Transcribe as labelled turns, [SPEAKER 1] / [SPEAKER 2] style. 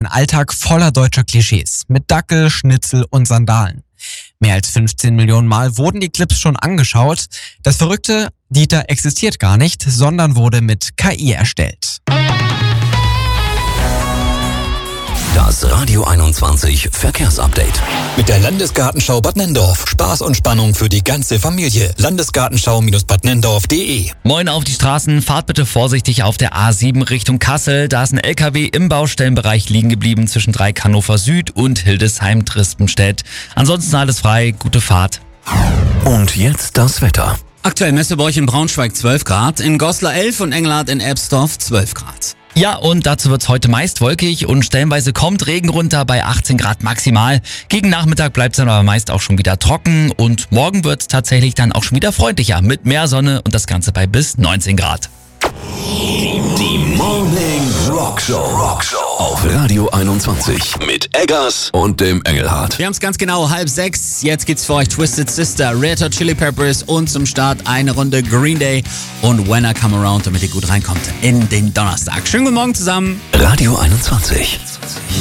[SPEAKER 1] Alltag voller deutscher Klischees. Mit Dackel, Schnitzel und Sandalen. Mehr als 15 Millionen Mal wurden die Clips schon angeschaut. Das Verrückte, Dieter existiert gar nicht, sondern wurde mit KI erstellt.
[SPEAKER 2] Das Radio 21 Verkehrsupdate. Mit der Landesgartenschau Bad Nenndorf. Spaß und Spannung für die ganze Familie. Landesgartenschau-badnendorf.de.
[SPEAKER 3] Moin auf die Straßen. Fahrt bitte vorsichtig auf der A7 Richtung Kassel. Da ist ein LKW im Baustellenbereich liegen geblieben zwischen Dreieck Hannover Süd und Hildesheim-Tristenstedt. Ansonsten alles frei. Gute Fahrt.
[SPEAKER 2] Und jetzt das Wetter.
[SPEAKER 4] Aktuell messen wir bei euch in Braunschweig 12 Grad, in Goslar 11 und Engelhardt in Ebsdorf 12 Grad.
[SPEAKER 3] Ja, und dazu wird's heute meist wolkig und stellenweise kommt Regen runter bei 18 Grad maximal. Gegen Nachmittag bleibt's dann aber meist auch schon wieder trocken und morgen wird's tatsächlich dann auch schon wieder freundlicher mit mehr Sonne und das Ganze bei bis 19 Grad.
[SPEAKER 2] Die Morning Rockshow auf Radio 21 mit Eggers und dem Engelhardt.
[SPEAKER 4] Wir haben's ganz genau 5:30. Jetzt geht's für euch Twisted Sister, Red Hot Chili Peppers und zum Start eine Runde Green Day und When I Come Around, damit ihr gut reinkommt in den Donnerstag. Schönen guten Morgen zusammen.
[SPEAKER 2] Radio 21.